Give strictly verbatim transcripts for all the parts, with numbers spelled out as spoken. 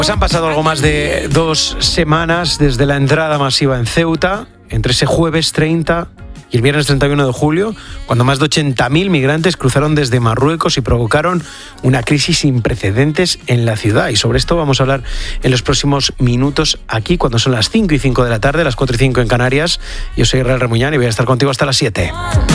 Pues han pasado algo más de dos semanas desde la entrada masiva en Ceuta, entre ese jueves treinta y el viernes treinta y uno de julio, cuando más de ochenta mil migrantes cruzaron desde Marruecos y provocaron una crisis sin precedentes en la ciudad. Y sobre esto vamos a hablar en los próximos minutos aquí, cuando son las cinco y cinco de la tarde, las cuatro y cinco en Canarias. Yo soy Israel Remuñán y voy a estar contigo hasta las siete.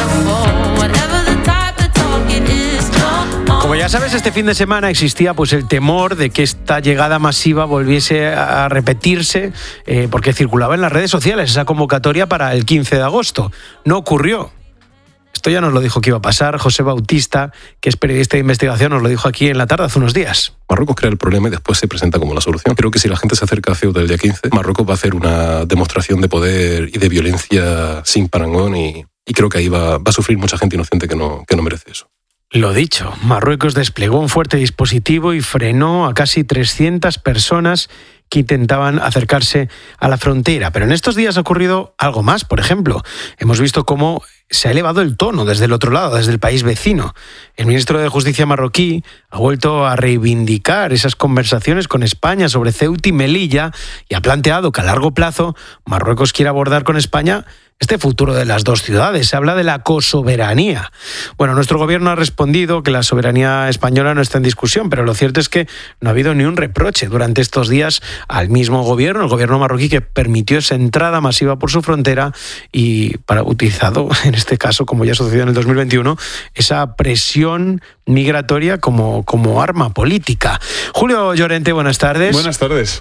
Como ya sabes, este fin de semana existía pues el temor de que esta llegada masiva volviese a repetirse, eh, porque circulaba en las redes sociales esa convocatoria para el quince de agosto. No ocurrió. Esto ya nos lo dijo que iba a pasar. José Bautista, que es periodista de investigación, nos lo dijo aquí en la tarde hace unos días. Marruecos crea el problema y después se presenta como la solución. Creo que si la gente se acerca a Ceuta el día quince, Marruecos va a hacer una demostración de poder y de violencia sin parangón y, y creo que ahí va, va a sufrir mucha gente inocente que no, que no merece eso. Lo dicho, Marruecos desplegó un fuerte dispositivo y frenó a casi trescientas personas que intentaban acercarse a la frontera. Pero en estos días ha ocurrido algo más. Por ejemplo, hemos visto cómo se ha elevado el tono desde el otro lado, desde el país vecino. El ministro de Justicia marroquí ha vuelto a reivindicar esas conversaciones con España sobre Ceuta y Melilla y ha planteado que a largo plazo Marruecos quiere abordar con España este futuro de las dos ciudades. Se habla de la cosoberanía. Bueno, nuestro gobierno ha respondido que la soberanía española no está en discusión, pero lo cierto es que no ha habido ni un reproche durante estos días al mismo gobierno, el gobierno marroquí, que permitió esa entrada masiva por su frontera y para utilizado, en este caso, como ya sucedió en el dos mil veintiuno, esa presión migratoria como, como arma política. Julio Llorente, buenas tardes. Buenas tardes.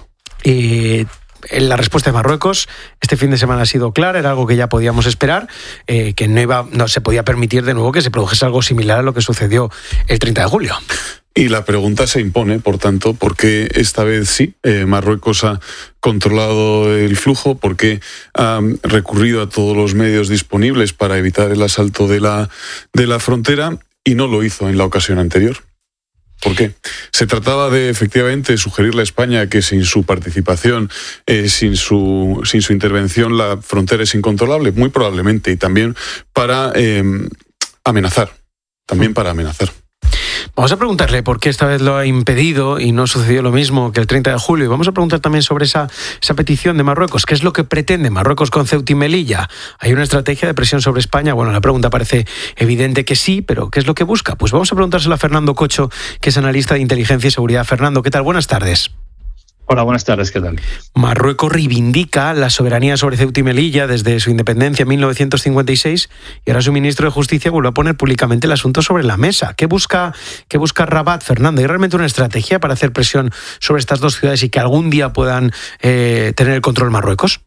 Eh, La respuesta de Marruecos este fin de semana ha sido clara, era algo que ya podíamos esperar, eh, que no iba, no se podía permitir de nuevo que se produjese algo similar a lo que sucedió el treinta de julio. Y la pregunta se impone, por tanto, ¿por qué esta vez sí eh, Marruecos ha controlado el flujo? ¿Por qué ha recurrido a todos los medios disponibles para evitar el asalto de la, de la frontera y no lo hizo en la ocasión anterior? ¿Por qué? Se trataba de, efectivamente, sugerirle a España que sin su participación, eh, sin su sin su intervención, la frontera es incontrolable, muy probablemente, y también para eh, amenazar, también para amenazar. Vamos a preguntarle por qué esta vez lo ha impedido y no sucedió lo mismo que el treinta de julio. Y vamos a preguntar también sobre esa, esa petición de Marruecos. ¿Qué es lo que pretende Marruecos con Ceuta y Melilla? ¿Hay una estrategia de presión sobre España? Bueno, la pregunta parece evidente que sí, pero ¿qué es lo que busca? Pues vamos a preguntárselo a Fernando Cocho, que es analista de inteligencia y seguridad. Fernando, ¿qué tal? Buenas tardes. Hola, buenas tardes, ¿qué tal? Marruecos reivindica la soberanía sobre Ceuta y Melilla desde su independencia en mil novecientos cincuenta y seis y ahora su ministro de Justicia vuelve a poner públicamente el asunto sobre la mesa. ¿Qué busca, qué busca Rabat, Fernando? ¿Hay realmente una estrategia para hacer presión sobre estas dos ciudades y que algún día puedan eh, tener el control Marruecos?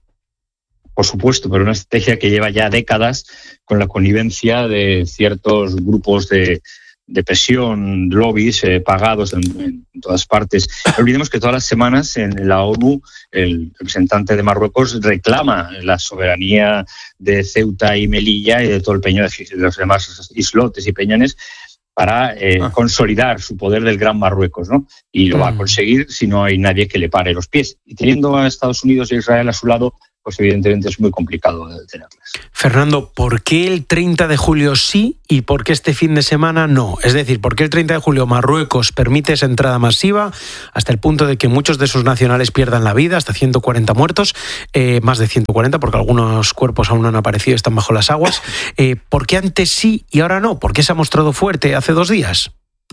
Por supuesto, pero una estrategia que lleva ya décadas con la connivencia de ciertos grupos de... de presión, lobbies eh, pagados en, en todas partes. No olvidemos que todas las semanas en la ONU el representante de Marruecos reclama la soberanía de Ceuta y Melilla y de todo el peñón, de los demás islotes y peñones, para eh, ah. consolidar su poder del Gran Marruecos, ¿no? Y lo mm. va a conseguir si no hay nadie que le pare los pies. Y teniendo a Estados Unidos e Israel a su lado, pues evidentemente es muy complicado detenerlas. Fernando, ¿por qué el treinta de julio sí y por qué este fin de semana no? Es decir, ¿por qué el treinta de julio Marruecos permite esa entrada masiva hasta el punto de que muchos de sus nacionales pierdan la vida, hasta ciento cuarenta muertos, eh, más de ciento cuarenta porque algunos cuerpos aún no han aparecido y están bajo las aguas? Eh, ¿Por qué antes sí y ahora no? ¿Por qué se ha mostrado fuerte hace dos días?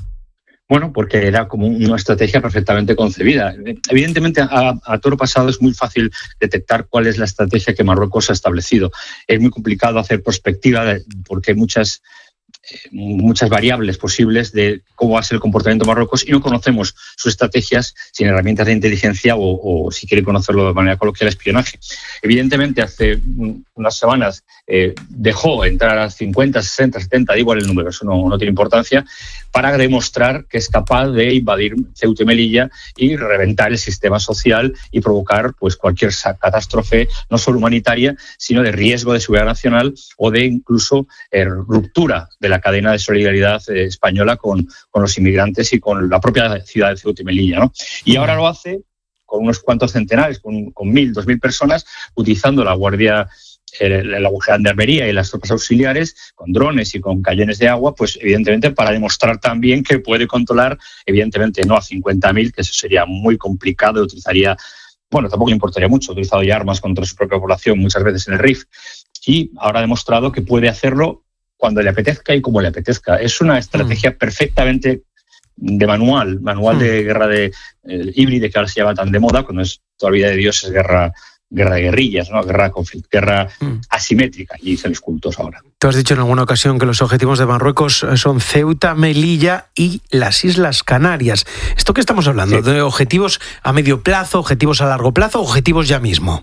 Bueno, porque era como una estrategia perfectamente concebida. Evidentemente, a, a toro pasado es muy fácil detectar cuál es la estrategia que Marruecos ha establecido. Es muy complicado hacer perspectiva porque hay muchas, eh, muchas variables posibles de cómo va a ser el comportamiento de Marruecos y no conocemos sus estrategias sin herramientas de inteligencia o, o si quiere conocerlo de manera coloquial, espionaje. Evidentemente, hace unas semanas eh, dejó entrar a cincuenta, sesenta, setenta, da igual el número, eso no, no tiene importancia, para demostrar que es capaz de invadir Ceuta y Melilla y reventar el sistema social y provocar pues cualquier catástrofe, no solo humanitaria, sino de riesgo de seguridad nacional o de incluso eh, ruptura de la cadena de solidaridad eh, española con, con los inmigrantes y con la propia ciudad de Ceuta y Melilla, ¿no? Y ahora lo hace con unos cuantos centenares, con, con mil, dos mil personas, utilizando la Guardia la gendarmería y las tropas auxiliares con drones y con cañones de agua, pues evidentemente para demostrar también que puede controlar, evidentemente no a cincuenta mil, que eso sería muy complicado, utilizaría, bueno, tampoco le importaría mucho, ha utilizado ya armas contra su propia población muchas veces en el R I F, y ahora ha demostrado que puede hacerlo cuando le apetezca y como le apetezca. Es una estrategia mm. perfectamente de manual, manual mm. de guerra de eh, híbrida, que ahora se llama tan de moda, cuando es toda la vida de Dios es guerra guerra de guerrillas, ¿no? Guerra conflicto, guerra mm. asimétrica, y dicen los cultos ahora. Tú has dicho en alguna ocasión que los objetivos de Marruecos son Ceuta, Melilla y las Islas Canarias. ¿Esto qué estamos hablando? Sí. ¿De objetivos a medio plazo, objetivos a largo plazo, objetivos ya mismo?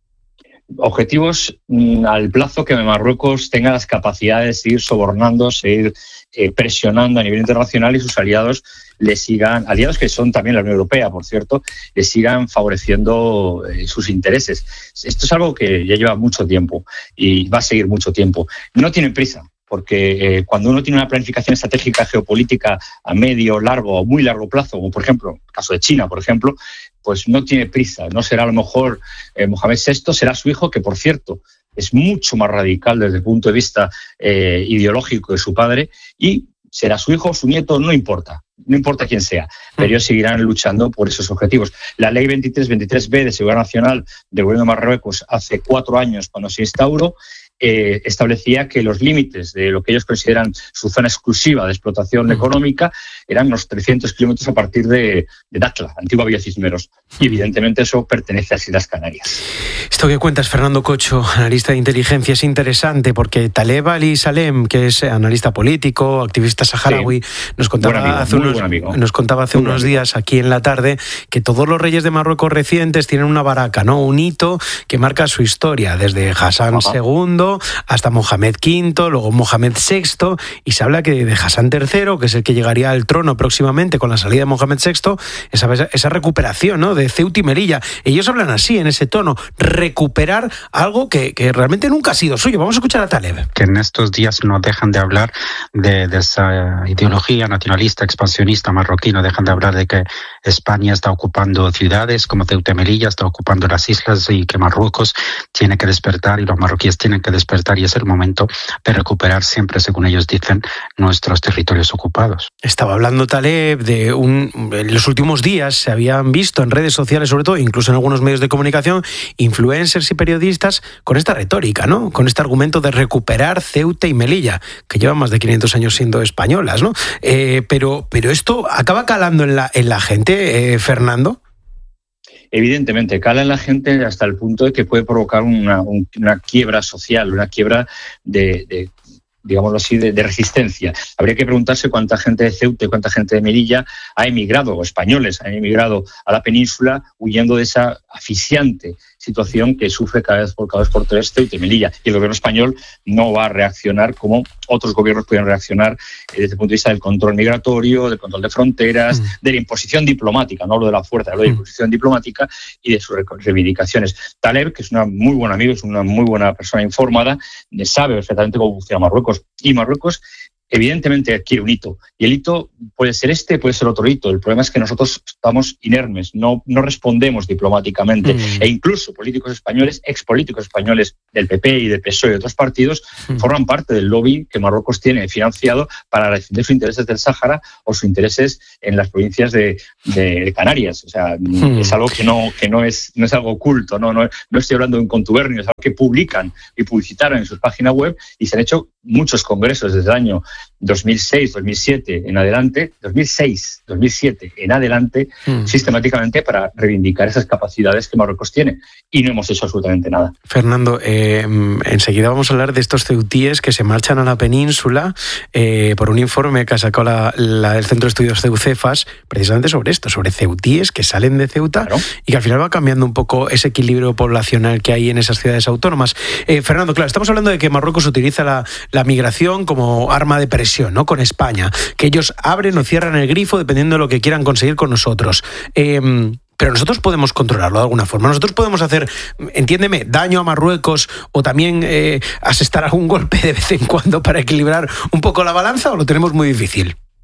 Objetivos mmm, al plazo que Marruecos tenga las capacidades de ir sobornando, seguir eh, presionando a nivel internacional y sus aliados le sigan, aliados que son también la Unión Europea, por cierto, le sigan favoreciendo eh, sus intereses. Esto es algo que ya lleva mucho tiempo y va a seguir mucho tiempo. No tienen prisa, porque eh, cuando uno tiene una planificación estratégica geopolítica a medio, largo o muy largo plazo, como por ejemplo el caso de China, por ejemplo, pues no tiene prisa. No será a lo mejor eh, Mohamed sexto, será su hijo, que por cierto es mucho más radical desde el punto de vista eh, ideológico de su padre, y será su hijo o su nieto, no importa, no importa quién sea, pero ellos seguirán luchando por esos objetivos. La ley veintitrés veintitrés B de Seguridad Nacional del Gobierno de Marruecos hace cuatro años, cuando se instauró, Eh, establecía que los límites de lo que ellos consideran su zona exclusiva de explotación mm. económica eran unos trescientos kilómetros a partir de, de Dakhla, antigua Villa Cisneros. Y evidentemente eso pertenece a las Islas Canarias. Esto que cuentas, Fernando Cocho, analista de inteligencia, es interesante porque Taleb Ali Salem, que es analista político, activista saharaui, sí. nos contaba amigo, hace unos, nos contaba hace unos días aquí en la tarde que todos los reyes de Marruecos recientes tienen una baraca, ¿no? Un hito que marca su historia, desde Hassan Ajá. segundo hasta Mohamed quinto, luego Mohamed sexto, y se habla que de Hassan tercero, que es el que llegaría al trono próximamente con la salida de Mohamed sexto, esa, esa recuperación, ¿no?, de Ceuta y Melilla. Ellos hablan así, en ese tono, recuperar algo que, que realmente nunca ha sido suyo. Vamos a escuchar a Taleb. Que en estos días no dejan de hablar de, de esa ideología nacionalista, expansionista marroquí, no dejan de hablar de que España está ocupando ciudades como Ceuta y Melilla, está ocupando las islas, y que Marruecos tiene que despertar y los marroquíes tienen que despertar, y es el momento de recuperar siempre, según ellos dicen, nuestros territorios ocupados. Estaba hablando Taleb de un... En los últimos días se habían visto en redes sociales, sobre todo, incluso en algunos medios de comunicación, influencers y periodistas con esta retórica, ¿no?, con este argumento de recuperar Ceuta y Melilla, que llevan más de quinientos años siendo españolas, ¿no? Eh, pero, pero esto acaba calando en la, en la gente, eh, Fernando. Evidentemente, cala en la gente hasta el punto de que puede provocar una, un, una quiebra social, una quiebra de, de digámoslo así, de, de resistencia. Habría que preguntarse cuánta gente de Ceuta y cuánta gente de Melilla ha emigrado, o españoles han emigrado a la península huyendo de esa asfixiante situación que sufre cada vez por cada vez por tres Ceuta y Melilla. Y el gobierno español no va a reaccionar como otros gobiernos pueden reaccionar eh, desde el punto de vista del control migratorio, del control de fronteras, mm. de la imposición diplomática, no hablo de la fuerza, hablo de la imposición mm. diplomática y de sus reivindicaciones. Taleb, que es una muy buena amigo, es una muy buena persona informada, sabe perfectamente cómo funciona Marruecos. Y Marruecos evidentemente quiere un hito, y el hito puede ser este, puede ser otro hito. El problema es que nosotros estamos inermes, no, no respondemos diplomáticamente, mm. e incluso políticos españoles, expolíticos españoles del P P y del P S O E y de otros partidos mm. forman parte del lobby que Marruecos tiene financiado para defender sus intereses del Sáhara o sus intereses en las provincias de, de, de Canarias. O sea, mm. es algo que no, que no es, no es algo oculto, no, no, no estoy hablando de un contubernio, es algo que publican y publicitaron en sus páginas web, y se han hecho muchos congresos desde el año dos mil seis, dos mil siete en adelante, dos mil seis, dos mil siete en adelante, mm. sistemáticamente para reivindicar esas capacidades que Marruecos tiene, y no hemos hecho absolutamente nada. Fernando, eh, enseguida vamos a hablar de estos ceutíes que se marchan a la península eh, por un informe que ha sacado la, la, el Centro de Estudios Ceucefas, precisamente sobre esto, sobre ceutíes que salen de Ceuta, claro, y que al final va cambiando un poco ese equilibrio poblacional que hay en esas ciudades autónomas. Eh, Fernando, claro, estamos hablando de que Marruecos utiliza la, la migración como arma de presión, ¿no?, con España, que ellos abren o cierran el grifo dependiendo de lo que quieran conseguir con nosotros. Eh, pero nosotros podemos controlarlo de alguna forma. Nosotros podemos hacer, entiéndeme, daño a Marruecos, o también eh, asestar algún golpe de vez en cuando para equilibrar un poco la balanza, ¿o lo tenemos muy difícil?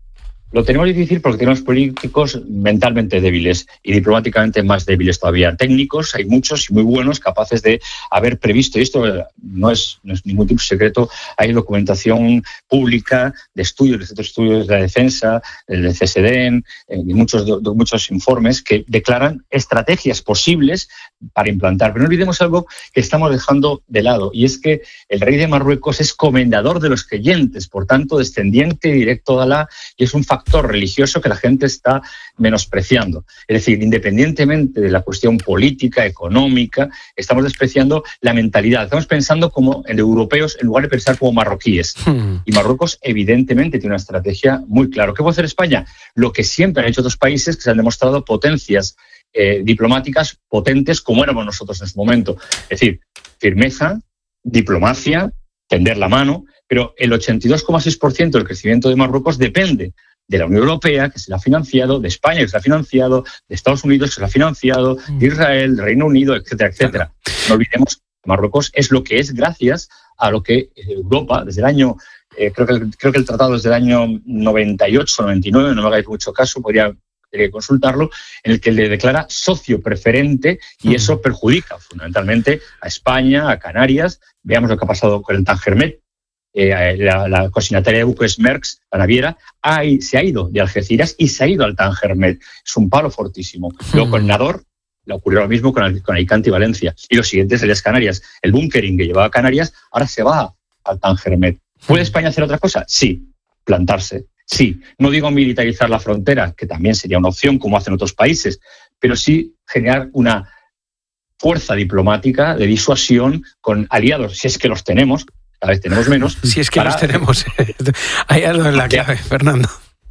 Lo tenemos difícil porque tenemos políticos mentalmente débiles y diplomáticamente más débiles todavía. Técnicos hay muchos y muy buenos, capaces de haber previsto, y esto no es, no es ningún tipo de secreto, hay documentación pública de estudios, de centros de estudios de la defensa, del C S D N, y muchos, de, muchos informes que declaran estrategias posibles para implantar. Pero no olvidemos algo que estamos dejando de lado, y es que el rey de Marruecos es comendador de los creyentes, por tanto descendiente directo de Alá, y es un factor religioso que la gente está menospreciando. Es decir, independientemente de la cuestión política, económica, estamos despreciando la mentalidad. Estamos pensando como en europeos en lugar de pensar como marroquíes. Hmm. Y Marruecos evidentemente tiene una estrategia muy clara. ¿Qué puede hacer España? Lo que siempre han hecho otros países que se han demostrado potencias eh, diplomáticas potentes como éramos nosotros en ese momento. Es decir, firmeza, diplomacia, tender la mano, pero el ochenta y dos coma seis por ciento del crecimiento de Marruecos depende de la Unión Europea, que se la ha financiado, de España, que se la ha financiado, de Estados Unidos, que se la ha financiado, de Israel, del Reino Unido, etcétera, etcétera. No olvidemos que Marruecos es lo que es gracias a lo que Europa, desde el año, eh, creo, que el, creo que el tratado es del año noventa y ocho, noventa y nueve, no me hagáis mucho caso, podría eh, consultarlo, en el que le declara socio preferente y eso perjudica fundamentalmente a España, a Canarias. Veamos lo que ha pasado con el Tangermet. Eh, la, la consignataria de buques Merckx, la naviera, ha, se ha ido de Algeciras y se ha ido al Tangermet. Es un palo fortísimo. Luego con Nador le ocurrió lo mismo con, con Alicante y Valencia. Y los siguientes, las Canarias. El bunkering que llevaba a Canarias ahora se va al Tangermet. ¿Puede España hacer otra cosa? Sí. Plantarse. Sí. No digo militarizar la frontera, que también sería una opción, como hacen otros países, pero sí generar una fuerza diplomática de disuasión con aliados, si es que los tenemos. Cada vez tenemos menos. Si es que para... los tenemos. Hay algo en la clave, Fernando.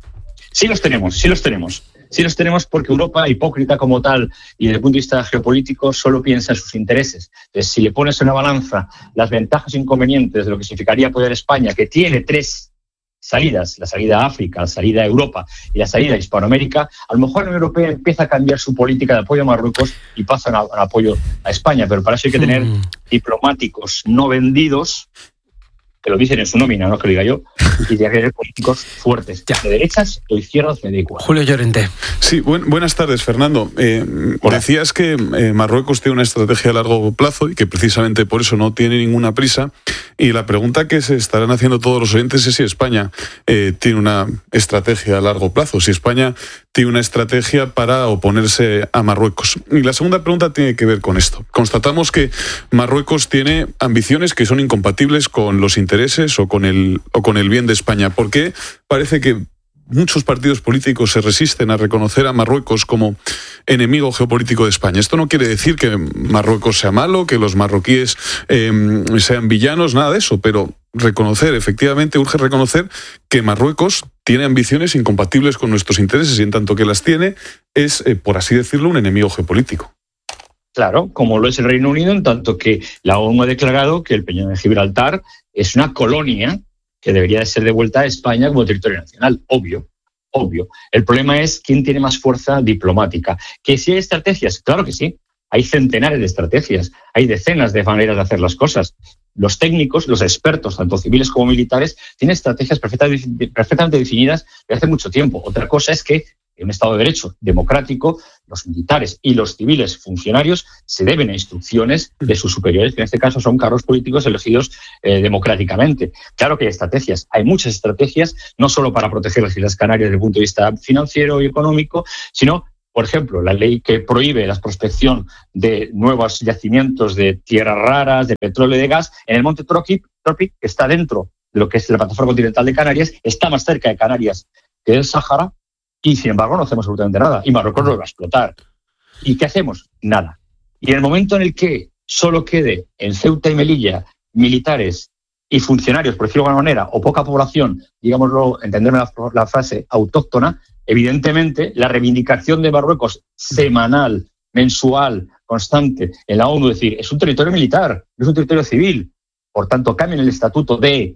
Sí los tenemos, sí los tenemos. Sí los tenemos porque Europa, hipócrita como tal, y desde el punto de vista geopolítico, solo piensa en sus intereses. Entonces, si le pones en una balanza las ventajas e inconvenientes de lo que significaría poder España, que tiene tres salidas, la salida a África, la salida a Europa y la salida a Hispanoamérica, a lo mejor la Unión Europea empieza a cambiar su política de apoyo a Marruecos y pasa a apoyo a España. Pero para eso hay que tener mm. diplomáticos no vendidos, que lo dicen en su nómina, no que lo diga yo, y de tener políticos fuertes, ya. De derechas o izquierdas, me da igual. Julio Llorente. Sí, buen, buenas tardes, Fernando. Eh, decías que eh, Marruecos tiene una estrategia a largo plazo y que precisamente por eso no tiene ninguna prisa. Y la pregunta que se estarán haciendo todos los oyentes es si España eh, tiene una estrategia a largo plazo, si España tiene una estrategia para oponerse a Marruecos. Y la segunda pregunta tiene que ver con esto. Constatamos que Marruecos tiene ambiciones que son incompatibles con los intereses o con el, o con el bien de España. ¿Por qué parece que muchos partidos políticos se resisten a reconocer a Marruecos como enemigo geopolítico de España? Esto no quiere decir que Marruecos sea malo, que los marroquíes eh, sean villanos, nada de eso, pero reconocer, efectivamente, urge reconocer que Marruecos tiene ambiciones incompatibles con nuestros intereses y en tanto que las tiene, es, eh, por así decirlo, un enemigo geopolítico. Claro, como lo es el Reino Unido, en tanto que la ONU ha declarado que el Peñón de Gibraltar es una colonia que debería de ser devuelta a España como territorio nacional, obvio, obvio. El problema es quién tiene más fuerza diplomática. ¿Que si hay estrategias? Claro que sí. Hay centenares de estrategias, hay decenas de maneras de hacer las cosas. Los técnicos, los expertos, tanto civiles como militares, tienen estrategias perfectamente, perfectamente definidas desde hace mucho tiempo. Otra cosa es que en un Estado de Derecho democrático, los militares y los civiles funcionarios se deben a instrucciones de sus superiores, que en este caso son cargos políticos elegidos eh, democráticamente. Claro que hay estrategias, hay muchas estrategias, no solo para proteger las Islas Canarias desde el punto de vista financiero y económico, sino, por ejemplo, la ley que prohíbe la prospección de nuevos yacimientos de tierras raras, de petróleo y de gas en el monte Tropic, Tropic, que está dentro de lo que es la plataforma continental de Canarias, está más cerca de Canarias que del Sáhara, y sin embargo no hacemos absolutamente nada. Y Marruecos lo va a explotar. ¿Y qué hacemos? Nada. Y en el momento en el que solo quede en Ceuta y Melilla militares y funcionarios, por decirlo de alguna manera, o poca población, digámoslo, entenderme la, la frase, autóctona, evidentemente la reivindicación de Marruecos semanal, mensual, constante en la ONU, es decir, es un territorio militar, no es un territorio civil. Por tanto, cambien el estatuto de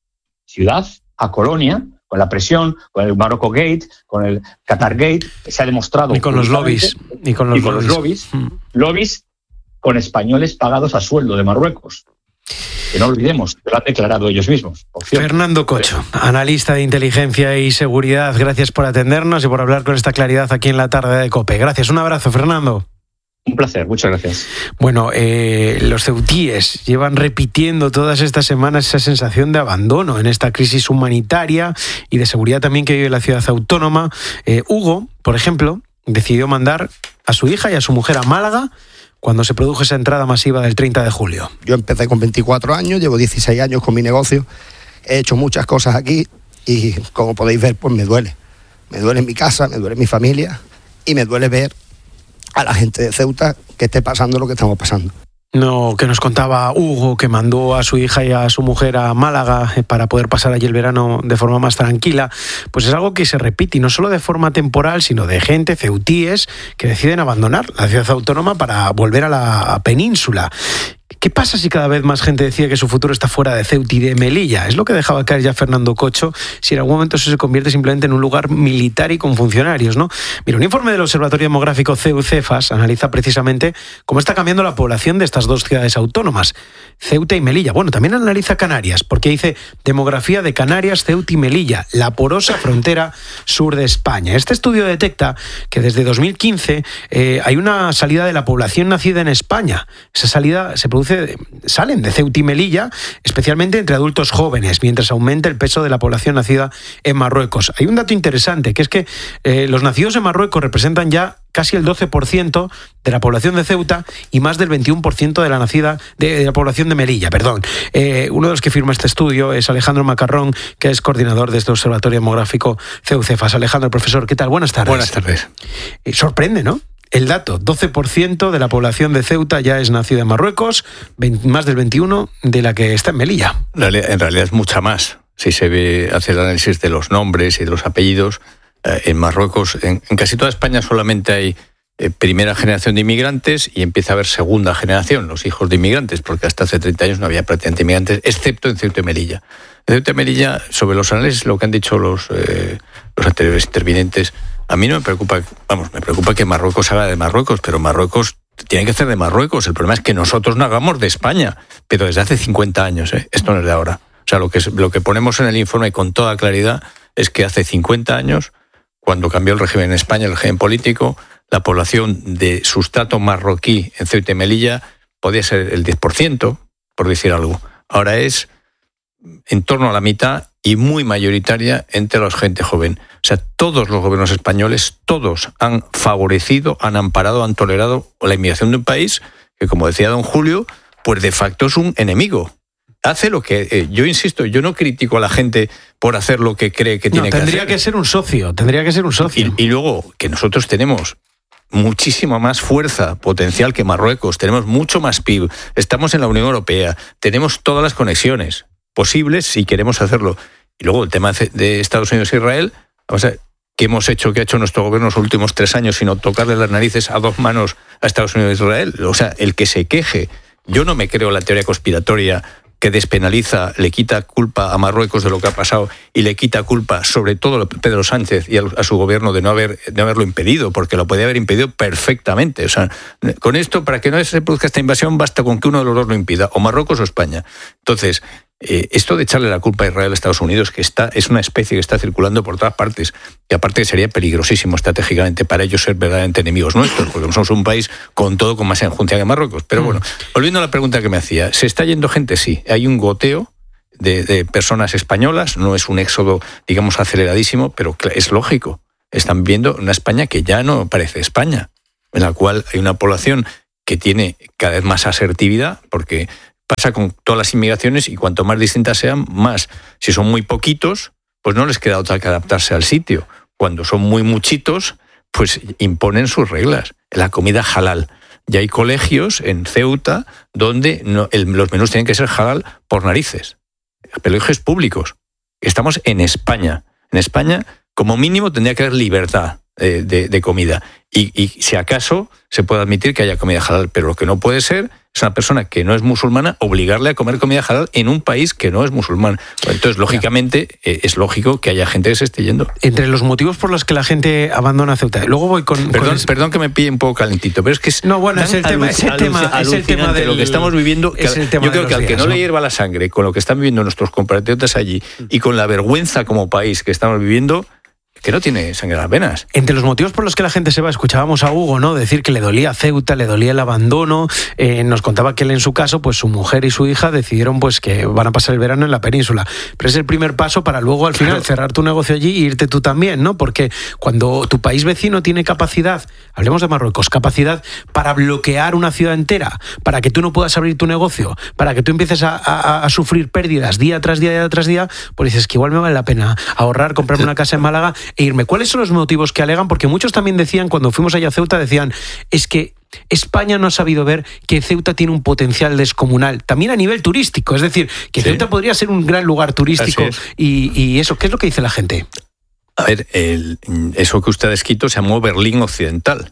ciudad a colonia, con la presión, con el Marocco Gate, con el Qatar Gate, se ha demostrado... Y con los lobbies. Y con los, y con lobbies. los lobbies, mm. lobbies con españoles pagados a sueldo de Marruecos. que no olvidemos, que lo han declarado ellos mismos. Fernando Cocho, analista de inteligencia y seguridad, gracias por atendernos y por hablar con esta claridad aquí en la tarde de COPE. Gracias, un abrazo, Fernando. Un placer, muchas gracias. Bueno, eh, los ceutíes llevan repitiendo todas estas semanas esa sensación de abandono en esta crisis humanitaria y de seguridad también que vive la ciudad autónoma. Eh, Hugo, por ejemplo, decidió mandar a su hija y a su mujer a Málaga cuando se produjo esa entrada masiva del treinta de julio. Yo empecé con veinticuatro años, llevo dieciséis años con mi negocio, he hecho muchas cosas aquí y, como podéis ver, pues me duele. Me duele mi casa, me duele mi familia y me duele ver a la gente de Ceuta que esté pasando lo que estamos pasando. No, que nos contaba Hugo, que mandó a su hija y a su mujer a Málaga para poder pasar allí el verano de forma más tranquila, pues es algo que se repite, y no solo de forma temporal, sino de gente, ceutíes, que deciden abandonar la ciudad autónoma para volver a la península. ¿Qué pasa si cada vez más gente decide que su futuro está fuera de Ceuta y de Melilla? Es lo que dejaba caer ya Fernando Cocho, si en algún momento eso se convierte simplemente en un lugar militar y con funcionarios, ¿no? Mira, un informe del Observatorio Demográfico C E U Cefas analiza precisamente cómo está cambiando la población de estas dos ciudades autónomas, Ceuta y Melilla. Bueno, también analiza Canarias, porque dice demografía de Canarias, Ceuta y Melilla, la porosa frontera sur de España. Este estudio detecta que desde dos mil quince eh, hay una salida de la población nacida en España. Esa salida se produce salen de Ceuta y Melilla, especialmente entre adultos jóvenes, mientras aumenta el peso de la población nacida en Marruecos. Hay un dato interesante, que es que eh, los nacidos en Marruecos representan ya casi el doce por ciento de la población de Ceuta y más del veintiuno por ciento de la nacida de, de la población de Melilla. Perdón. Eh, uno de los que firma este estudio es Alejandro Macarrón, que es coordinador de este Observatorio Demográfico C E U Cefas. Alejandro, profesor, ¿qué tal? Buenas tardes. Buenas tardes. Eh, sorprende, ¿no? El dato, doce por ciento de la población de Ceuta ya es nacida en Marruecos, más del veintiuno por ciento de la que está en Melilla. En realidad es mucha más. Si se ve, hace el análisis de los nombres y de los apellidos, eh, en Marruecos, en, en casi toda España solamente hay eh, primera generación de inmigrantes y empieza a haber segunda generación, los hijos de inmigrantes, porque hasta hace treinta años no había prácticamente inmigrantes, excepto en Ceuta y Melilla. En Ceuta y Melilla, sobre los análisis, lo que han dicho los, eh, los anteriores intervinientes, a mí no me preocupa, vamos, me preocupa que Marruecos haga de Marruecos, pero Marruecos tiene que hacer de Marruecos. El problema es que nosotros no hagamos de España, pero desde hace cincuenta años, ¿eh? Esto no es de ahora. O sea, lo que, lo que ponemos en el informe con toda claridad es que hace cincuenta años, cuando cambió el régimen en España, el régimen político, la población de sustrato marroquí en Ceuta y Melilla podía ser el diez por ciento, por decir algo. Ahora es en torno a la mitad y muy mayoritaria entre la gente joven. O sea, todos los gobiernos españoles, todos han favorecido, han amparado, han tolerado la inmigración de un país que, como decía don Julio, pues de facto es un enemigo. Hace lo que... Eh, yo insisto, yo no critico a la gente por hacer lo que cree que tiene no, que hacer. Tendría que ser un socio, tendría que ser un socio. Y, y luego, que nosotros tenemos muchísima más fuerza potencial que Marruecos, tenemos mucho más P I B, estamos en la Unión Europea, tenemos todas las conexiones posibles si queremos hacerlo. Y luego el tema de Estados Unidos e Israel, vamos a ver, ¿qué hemos hecho, qué ha hecho nuestro gobierno los últimos tres años, sino tocarle las narices a dos manos a Estados Unidos e Israel? O sea, el que se queje. Yo no me creo la teoría conspiratoria que despenaliza, le quita culpa a Marruecos de lo que ha pasado y le quita culpa sobre todo a Pedro Sánchez y a su gobierno de no haber de no haberlo impedido, porque lo podía haber impedido perfectamente. O sea, con esto, para que no se produzca esta invasión, basta con que uno de los dos lo impida, o Marruecos o España. Entonces, eh, esto de echarle la culpa a Israel a Estados Unidos, que está es una especie que está circulando por todas partes, y aparte sería peligrosísimo estratégicamente para ellos ser verdaderamente enemigos nuestros, porque somos un país con todo con más enjundia que Marruecos. Pero bueno, volviendo a la pregunta que me hacía, ¿se está yendo gente? Sí, hay un goteo de, de personas españolas, no es un éxodo, digamos, aceleradísimo, pero es lógico. Están viendo una España que ya no parece España, en la cual hay una población que tiene cada vez más asertividad, porque pasa con todas las inmigraciones y cuanto más distintas sean, más. Si son muy poquitos, pues no les queda otra que adaptarse al sitio. Cuando son muy muchitos, pues imponen sus reglas. La comida halal. Y hay colegios en Ceuta donde no, el, los menús tienen que ser halal por narices. Colegios públicos. Estamos en España. En España, como mínimo, tendría que haber libertad. de, de, de comida. Y, y si acaso se puede admitir que haya comida halal, pero lo que no puede ser es una persona que no es musulmana obligarle a comer comida halal en un país que no es musulmán. Entonces, lógicamente, eh, es lógico que haya gente que se esté yendo. Entre los motivos por los que la gente abandona Ceuta. Luego voy con... Perdón, con el... perdón que me pille un poco calentito, pero es que es... No, bueno, es el tema, es el tema, es el tema de lo que estamos viviendo. Que, yo creo que al que no, ¿no? le hierva la sangre con lo que están viviendo nuestros compatriotas allí y con la vergüenza como país que estamos viviendo, que no tiene sangre en las venas. Entre los motivos por los que la gente se va, escuchábamos a Hugo, ¿no?, decir que le dolía Ceuta, le dolía el abandono. Eh, nos contaba que él, en su caso, pues su mujer y su hija decidieron pues que van a pasar el verano en la península. Pero es el primer paso para luego, al final, claro, cerrar tu negocio allí e irte tú también, ¿no? Porque cuando tu país vecino tiene capacidad, hablemos de Marruecos, capacidad para bloquear una ciudad entera, para que tú no puedas abrir tu negocio, para que tú empieces a, a, a sufrir pérdidas día tras día, día tras día, pues dices que igual me vale la pena ahorrar, comprarme una casa en Málaga e irme. ¿Cuáles son los motivos que alegan? Porque muchos también decían, cuando fuimos allá a Ceuta, decían, es que España no ha sabido ver que Ceuta tiene un potencial descomunal, también a nivel turístico, es decir, que sí, Ceuta podría ser un gran lugar turístico. Y, y eso, ¿qué es lo que dice la gente? A ver, el, eso que usted ha descrito se llamó Berlín Occidental.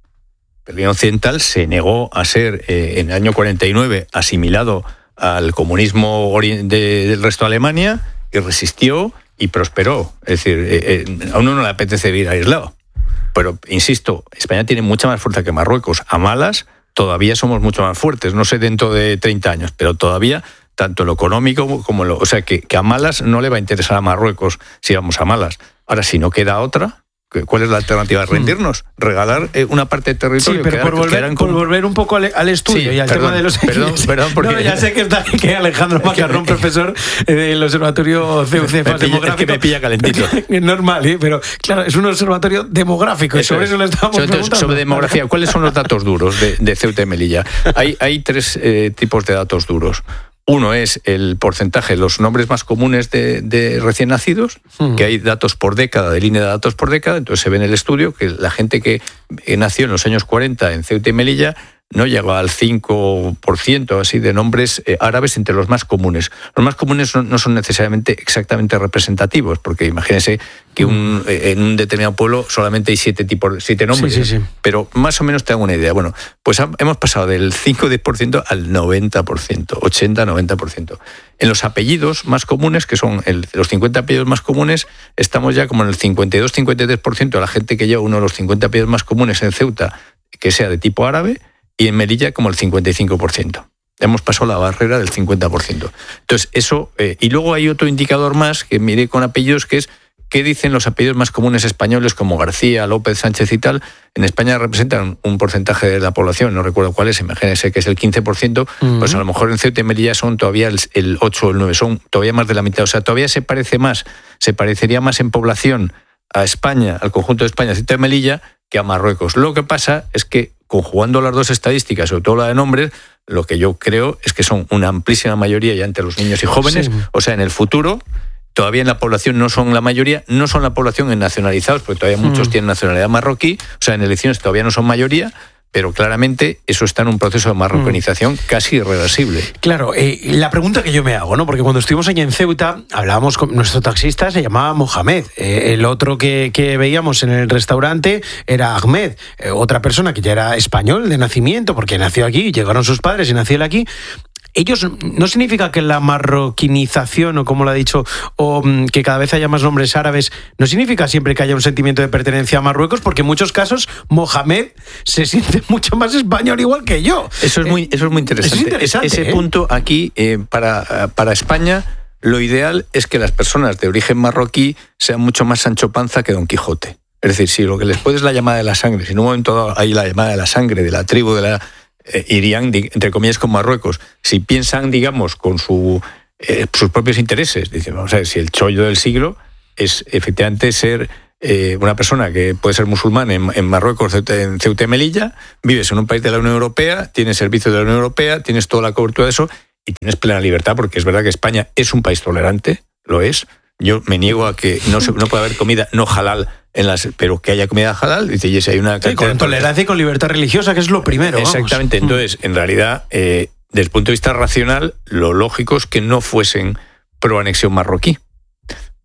Berlín Occidental se negó a ser, eh, en el año cuarenta y nueve, asimilado al comunismo de, del resto de Alemania, y resistió y prosperó. Es decir, eh, eh, a uno no le apetece vivir aislado. Pero, insisto, España tiene mucha más fuerza que Marruecos. A malas, todavía somos mucho más fuertes. No sé dentro de treinta años, pero todavía, tanto en lo económico como en lo... O sea, que, que a malas no le va a interesar a Marruecos si vamos a malas. Ahora, si no queda otra... ¿Cuál es la alternativa? ¿Rendirnos? ¿Regalar una parte de territorio? Sí, pero por, volver, por volver un poco al, al estudio sí, y al perdón, tema de los... Perdón, perdón, porque... No, ya sé que está que Alejandro Macarrón, profesor del Observatorio C U C F A Demográfico. Es que me pilla calentito. Es normal, ¿eh? Pero claro, es un observatorio demográfico y sobre eso le estamos sobre, preguntando. Sobre demografía, ¿cuáles son los datos duros de, de Ceuta y Melilla? Hay, hay tres eh, tipos de datos duros. Uno es el porcentaje, los nombres más comunes de, de recién nacidos, uh-huh. que hay datos por década, de línea de datos por década, entonces se ve en el estudio que la gente que nació en los años cuarenta en Ceuta y Melilla no llega al cinco por ciento así de nombres eh, árabes entre los más comunes. Los más comunes no, no son necesariamente exactamente representativos, porque imagínense que un, eh, en un determinado pueblo solamente hay siete tipos, siete nombres, sí, sí, sí. pero más o menos te hago una idea. Bueno, pues ha, hemos pasado del cinco a diez por ciento al noventa por ciento, ochenta a noventa por ciento. En los apellidos más comunes, que son el, los cincuenta apellidos más comunes, estamos ya como en el cincuenta y dos a cincuenta y tres por ciento de la gente que lleva uno de los cincuenta apellidos más comunes en Ceuta, que sea de tipo árabe, y en Melilla como el cincuenta y cinco por ciento. Hemos pasado la barrera del cincuenta por ciento. Entonces, eso... Eh, y luego hay otro indicador más que miré con apellidos, que es qué dicen los apellidos más comunes españoles, como García, López, Sánchez y tal. En España representan un porcentaje de la población, no recuerdo cuál es, imagínense que es el quince por ciento, uh-huh. pues a lo mejor en Ceuta y Melilla son todavía el, el ocho o el nueve, son todavía más de la mitad. O sea, todavía se parece más, se parecería más en población a España, al conjunto de España, Ceuta y Melilla, que a Marruecos. Lo que pasa es que, conjugando las dos estadísticas, sobre todo la de nombres, lo que yo creo es que son una amplísima mayoría ya entre los niños y jóvenes. Sí. O sea, en el futuro, todavía en la población no son la mayoría, no son la población en nacionalizados, porque todavía mm. muchos tienen nacionalidad marroquí, o sea, en elecciones todavía no son mayoría, pero claramente eso está en un proceso de marroquinización mm. casi irreversible. Claro, eh, la pregunta que yo me hago, ¿no? Porque cuando estuvimos allí en Ceuta, hablábamos con nuestro taxista, se llamaba Mohamed. Eh, el otro que, que veíamos en el restaurante era Ahmed, eh, otra persona que ya era español de nacimiento, porque nació aquí, llegaron sus padres y nació él aquí. Ellos, no significa que la marroquinización, o como lo ha dicho, o que cada vez haya más nombres árabes, no significa siempre que haya un sentimiento de pertenencia a Marruecos, porque en muchos casos Mohamed se siente mucho más español igual que yo. Eso es muy, eso es muy interesante. Eso es interesante Ese ¿eh? punto aquí, eh, para, para España, lo ideal es que las personas de origen marroquí sean mucho más Sancho Panza que Don Quijote. Es decir, si lo que les puede es la llamada de la sangre, si en un momento dado hay la llamada de la sangre de la tribu, de la Eh, irían, entre comillas, con Marruecos. Si piensan, digamos, con su, eh, sus propios intereses, dicen, vamos a ver, si el chollo del siglo es efectivamente ser eh, una persona que puede ser musulmán en, en Marruecos, en Ceuta y Melilla, vives en un país de la Unión Europea, tienes servicios de la Unión Europea, tienes toda la cobertura de eso y tienes plena libertad, porque es verdad que España es un país tolerante, lo es. Yo me niego a que no, se, no pueda haber comida no halal, en las, pero que haya comida halal, dice, y si hay una... Sí, con tolerancia y con libertad religiosa, que es lo primero. Exactamente, vamos. Entonces, en realidad, eh, desde el punto de vista racional, lo lógico es que no fuesen pro anexión marroquí.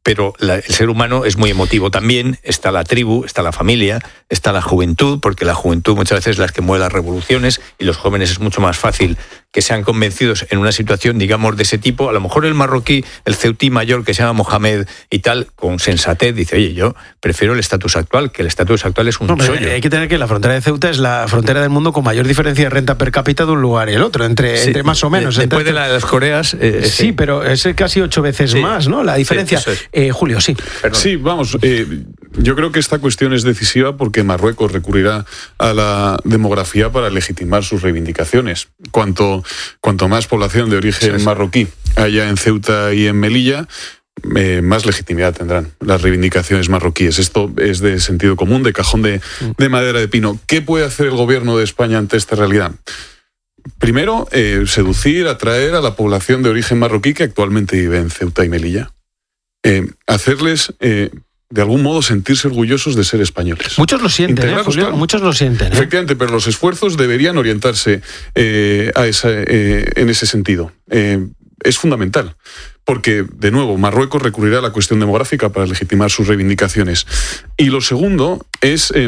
pero la, el ser humano es muy emotivo también. Está la tribu, está la familia, está la juventud, porque la juventud muchas veces es la que mueve las revoluciones, y los jóvenes es mucho más fácil que sean convencidos en una situación, digamos, de ese tipo. A lo mejor el marroquí, el ceutí mayor que se llama Mohamed y tal, con sensatez, dice, oye, yo prefiero el estatus actual, que el estatus actual es un no, chollo. Hay que tener que la frontera de Ceuta es la frontera del mundo con mayor diferencia de renta per cápita de un lugar y el otro, entre, sí, entre más o menos. Después entre, de la de las Coreas... Eh, sí, sí, pero es casi ocho veces sí, más, ¿no? La diferencia. Sí, es. eh, Julio, sí. Perdón. Sí, vamos, eh, yo creo que esta cuestión es decisiva porque Marruecos recurrirá a la demografía para legitimar sus reivindicaciones. Cuanto, cuanto más población de origen sí, marroquí haya en Ceuta y en Melilla, eh, más legitimidad tendrán las reivindicaciones marroquíes. Esto es de sentido común, de cajón de, de madera de pino. ¿Qué puede hacer el gobierno de España ante esta realidad? Primero, eh, seducir, atraer a la población de origen marroquí que actualmente vive en Ceuta y Melilla. Eh, hacerles... Eh, de algún modo sentirse orgullosos de ser españoles. Muchos lo sienten, ¿eh, Julio? Claro. Muchos lo sienten. ¿eh? Efectivamente, pero los esfuerzos deberían orientarse eh, a esa, eh, en ese sentido. Eh, es fundamental, porque, de nuevo, Marruecos recurrirá a la cuestión demográfica para legitimar sus reivindicaciones. Y lo segundo es eh,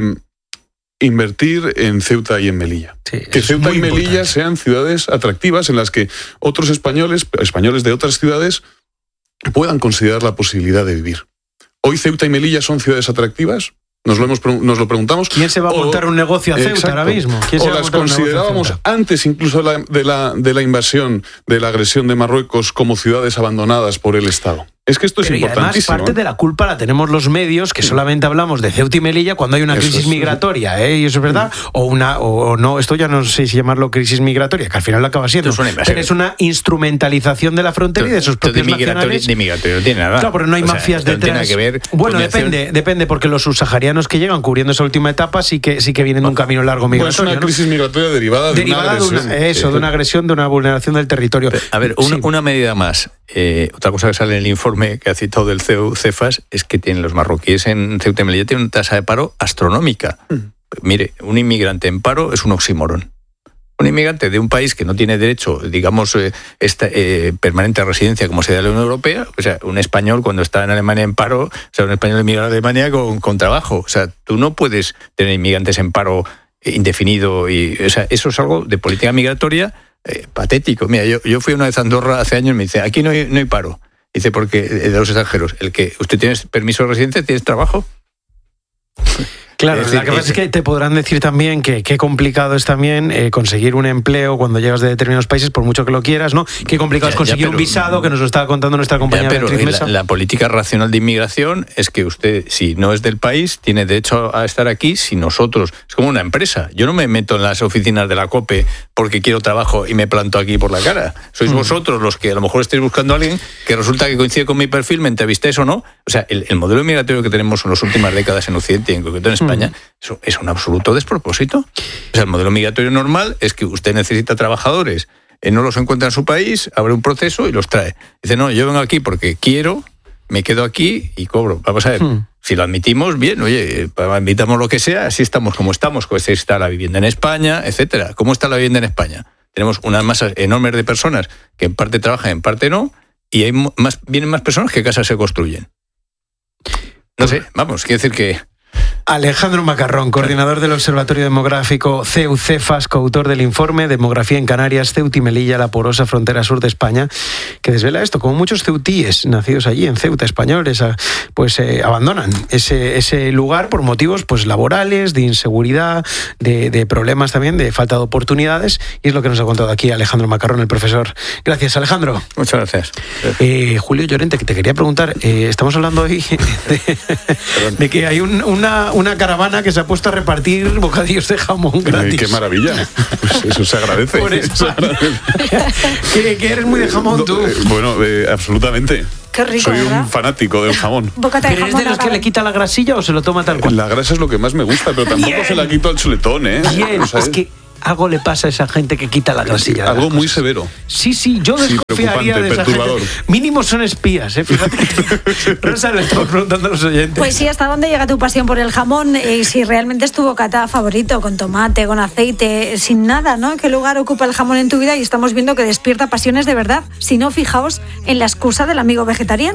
invertir en Ceuta y en Melilla. Sí, que Ceuta y Melilla importante. sean ciudades atractivas en las que otros españoles, españoles de otras ciudades, puedan considerar la posibilidad de vivir. ¿Hoy Ceuta y Melilla son ciudades atractivas? Nos lo, hemos, nos lo preguntamos. ¿Quién se va a montar o, un negocio a Ceuta exacto, ahora mismo? ¿Quién se o va a las montar considerábamos antes incluso de la, de, la, de la invasión, de la agresión de Marruecos, como ciudades abandonadas por el Estado. Es que esto es Pero importantísimo. Además, parte de la culpa la tenemos los medios, que solamente hablamos de Ceuta y Melilla cuando hay una crisis es, migratoria, ¿eh? Y eso es verdad. O una o no, esto ya no sé si llamarlo crisis migratoria, que al final lo acaba siendo. Es pero es una instrumentalización de la frontera y de sus propios de nacionales. De migratorio no tiene nada. Claro, pero no hay o mafias sea, detrás. No tiene que ver. Bueno, depende, depende, porque los subsaharianos que llegan cubriendo esa última etapa sí que sí que vienen de un camino largo migratorio. Pues una ¿no? crisis migratoria derivada de derivada una agresión. De una, eso, sí. de una agresión, de una vulneración del territorio. Pero, a ver, una, sí. una medida más. Eh, otra cosa que sale en el informe que ha citado del C E U, Cefas, es que tienen los marroquíes en Ceuta y Melilla tienen una tasa de paro astronómica. Mm. Mire, un inmigrante en paro es un oxímoron. Un inmigrante de un país que no tiene derecho, digamos, eh, esta eh, permanente residencia como se da en la Unión Europea, o sea, un español cuando está en Alemania en paro, o sea, un español emigrado a Alemania con, con trabajo. O sea, tú no puedes tener inmigrantes en paro indefinido. Y, o sea, eso es algo de política migratoria eh, patético. Mira, yo, yo fui una vez a Andorra hace años y me dice, aquí no hay, no hay paro. Dice, porque de los extranjeros, el que usted tiene permiso de residencia, ¿tienes trabajo? Claro, es decir, la que pasa es que te podrán decir también que qué complicado es también eh, conseguir un empleo cuando llegas de determinados países, por mucho que lo quieras, ¿no? Qué complicado ya, es conseguir ya, pero, un visado, que nos lo estaba contando nuestra compañera ya, pero Beatriz Mesa. La, la política racional de inmigración es que usted, si no es del país, tiene derecho a estar aquí si nosotros... Es como una empresa. Yo no me meto en las oficinas de la COPE porque quiero trabajo y me planto aquí por la cara. Sois mm. vosotros los que a lo mejor estáis buscando a alguien que resulta que coincide con mi perfil, me entrevistéis o no. O sea, el, el modelo migratorio que tenemos en las últimas décadas en Occidente y en concreto en España, mm. eso es un absoluto despropósito. O sea, el modelo migratorio normal es que usted necesita trabajadores, eh, no los encuentra en su país, abre un proceso y los trae. Dice, no, yo vengo aquí porque quiero, me quedo aquí y cobro. Vamos a ver, hmm. si lo admitimos, bien, oye, admitamos lo que sea, así estamos como estamos, pues está la vivienda en España, etcétera. ¿Cómo está la vivienda en España? Tenemos unas masas enormes de personas que en parte trabajan, en parte no, y hay más, vienen más personas que casas se construyen. No sé, vamos, quiere decir que... Alejandro Macarrón, coordinador del Observatorio Demográfico C E U Cefas, coautor del informe Demografía en Canarias, Ceuta y Melilla, la porosa frontera sur de España, que desvela esto, como muchos ceutíes nacidos allí en Ceuta, españoles, pues eh, abandonan ese, ese lugar por motivos pues laborales, de inseguridad, de, de problemas también, de falta de oportunidades, y es lo que nos ha contado aquí Alejandro Macarrón, el profesor. Gracias, Alejandro. Muchas gracias. Eh, Julio Llorente, que te quería preguntar, eh, estamos hablando hoy de, de que hay un, una una caravana que se ha puesto a repartir bocadillos de jamón gratis. Ay, ¡qué maravilla! Pues eso se agradece. Por eso. ¿Que, que eres muy de jamón no, tú? Eh, bueno, eh, absolutamente. Qué rico, Soy ¿verdad? un fanático del jamón. Bocata de ¿Pero jamón eres de los que le quita la grasilla o se lo toma tal cual? La grasa es lo que más me gusta, pero tampoco Bien. se la quito al chuletón, ¿eh? Bien, o sea, es que algo le pasa a esa gente que quita la grasilla. Algo muy severo. Sí, sí, yo Sí, desconfiaría de esa perturbador. gente. Mínimo son espías, ¿eh? Fíjate que... Rosa, le estamos preguntando a los oyentes. Pues sí, ¿hasta dónde llega tu pasión por el jamón? Y si realmente es tu bocata favorito, con tomate, con aceite, sin nada, ¿no? ¿Qué lugar ocupa el jamón en tu vida? Y estamos viendo que despierta pasiones de verdad. Si no, fijaos en la excusa del amigo vegetariano.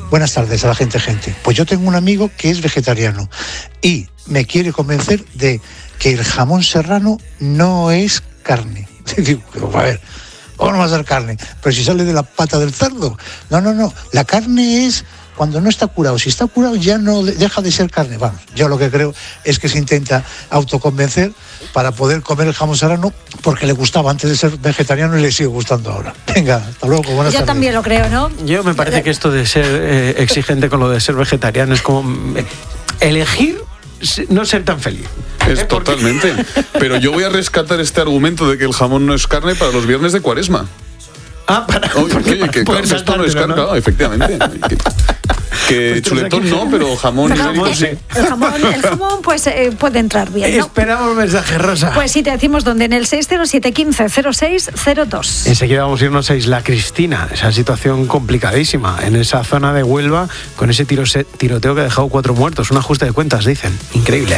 Buenas tardes a la gente, gente. Pues yo tengo un amigo que es vegetariano y me quiere convencer de que el jamón serrano no es carne. Digo, a ver, ¿cómo no va a ser carne? Pero si sale de la pata del cerdo. No, no, no. La carne es cuando no está curado. Si está curado ya no deja de ser carne. Vamos, yo lo que creo es que se intenta autoconvencer para poder comer el jamón serrano porque le gustaba antes de ser vegetariano y le sigue gustando ahora. Venga, hasta luego. Buenas Yo tardes. también lo creo, ¿no? Yo me parece que esto de ser eh, exigente con lo de ser vegetariano es como eh, elegir no ser tan feliz. Es totalmente. Pero yo voy a rescatar este argumento de que el jamón no es carne para los viernes de Cuaresma. Ah, para, oye, oye, que claro, esto no es carne, ¿no? Efectivamente. Que, que pues chuletón no, pero jamón pero ibérico sí. El jamón, el jamón pues eh, puede entrar bien, ¿no? Esperamos un mensaje, Rosa. Pues sí, te decimos dónde, en el seis cero siete uno cinco cero seis cero dos. Enseguida vamos a irnos a Isla Cristina, esa situación complicadísima en esa zona de Huelva, con ese tiro, tiroteo que ha dejado cuatro muertos, un ajuste de cuentas, dicen. Increíble.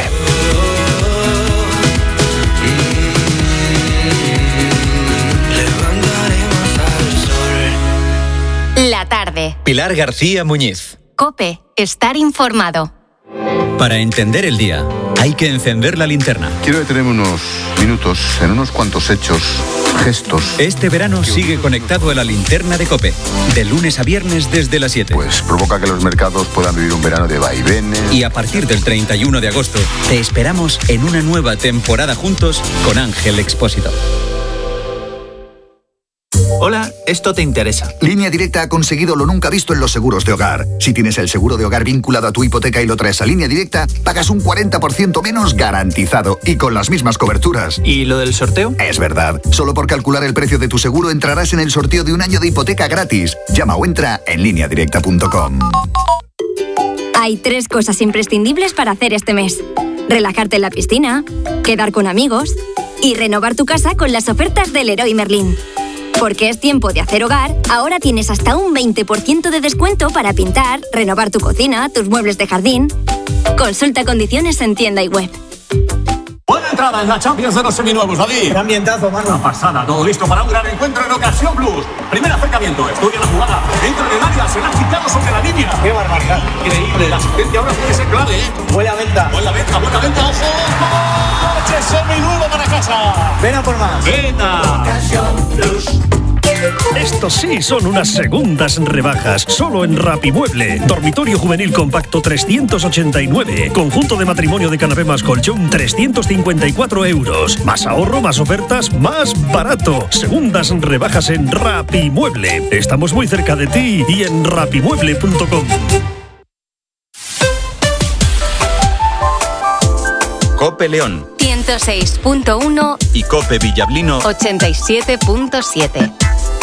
La tarde. Pilar García Muñiz. COPE. Estar informado. Para entender el día, hay que encender la linterna. Quiero detenerme unos minutos en unos cuantos hechos, gestos. Este verano sigue conectado a la linterna de COPE, de lunes a viernes desde las siete. Pues provoca que los mercados puedan vivir un verano de vaivenes. Y a partir del treinta y uno de agosto, te esperamos en una nueva temporada juntos con Ángel Expósito. Hola, esto te interesa. Línea Directa ha conseguido lo nunca visto en los seguros de hogar. Si tienes el seguro de hogar vinculado a tu hipoteca y lo traes a Línea Directa, pagas un cuarenta por ciento menos garantizado y con las mismas coberturas. ¿Y lo del sorteo? Es verdad. Solo por calcular el precio de tu seguro entrarás en el sorteo de un año de hipoteca gratis. Llama o entra en línea directa punto com. Hay tres cosas imprescindibles para hacer este mes: relajarte en la piscina, quedar con amigos y renovar tu casa con las ofertas del Leroy Merlin. Porque es tiempo de hacer hogar, ahora tienes hasta un veinte por ciento de descuento para pintar, renovar tu cocina, tus muebles de jardín. Consulta condiciones en tienda y web. Buena entrada en la Champions de los seminuevos, David. Qué ambientazo, mano. Una pasada, todo listo para un gran encuentro en Ocasión Plus. Primer acercamiento, estudia la jugada. Entra en el área, se la ha quitado sobre la línea. Qué barbaridad. Increíble, la asistencia ahora tiene que ser clave, ¿eh? Buena venta. Buena venta, buena venta, ojo. ¡Coche seminuevo para casa! Ven a por más. Venta. Ocasión Plus. Estos sí son unas segundas rebajas, solo en Rapimueble. Dormitorio juvenil compacto trescientos ochenta y nueve. Conjunto de matrimonio de canapé más colchón trescientos cincuenta y cuatro euros. Más ahorro, más ofertas, más barato. Segundas rebajas en Rapimueble. Estamos muy cerca de ti y en rapimueble punto com. COPE León ciento seis punto uno y COPE Villablino ochenta y siete punto siete.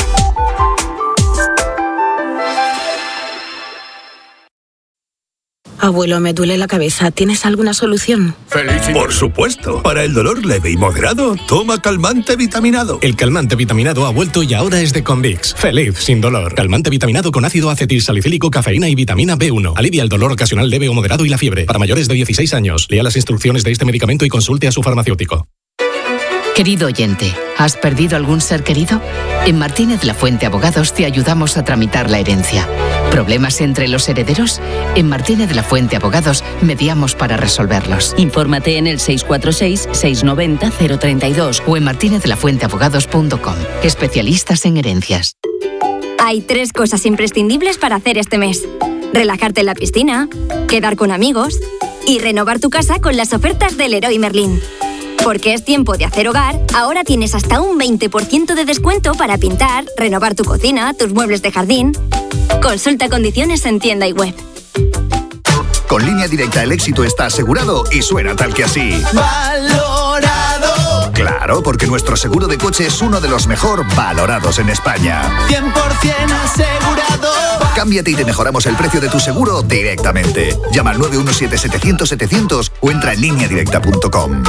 Abuelo, me duele la cabeza. ¿Tienes alguna solución? Por supuesto. Para el dolor leve y moderado, toma calmante vitaminado. El calmante vitaminado ha vuelto y ahora es de Convix. Feliz sin dolor. Calmante vitaminado con ácido acetilsalicílico, cafeína y vitamina B uno. Alivia el dolor ocasional leve o moderado y la fiebre. Para mayores de dieciséis años, lea las instrucciones de este medicamento y consulte a su farmacéutico. Querido oyente, ¿has perdido algún ser querido? En Martínez La Fuente Abogados te ayudamos a tramitar la herencia. ¿Problemas entre los herederos? En Martínez La Fuente Abogados mediamos para resolverlos. Infórmate en el seis cuatro seis, seis nueve cero, cero tres dos o en martinez la fuente abogados punto com. Especialistas en herencias. Hay tres cosas imprescindibles para hacer este mes: relajarte en la piscina, quedar con amigos y renovar tu casa con las ofertas del Leroy Merlin. Porque es tiempo de hacer hogar, ahora tienes hasta un veinte por ciento de descuento para pintar, renovar tu cocina, tus muebles de jardín. Consulta condiciones en tienda y web. Con Línea Directa el éxito está asegurado y suena tal que así. ¡Valorado! Claro, porque nuestro seguro de coche es uno de los mejor valorados en España. cien por ciento asegurado. Cámbiate y te mejoramos el precio de tu seguro directamente. Llama al nueve uno siete, setecientos, setecientos o entra en línea directa punto com.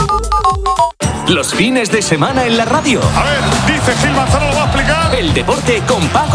Los fines de semana en la radio. A ver, dice Gil Manzano, lo va a explicar. El deporte con Paco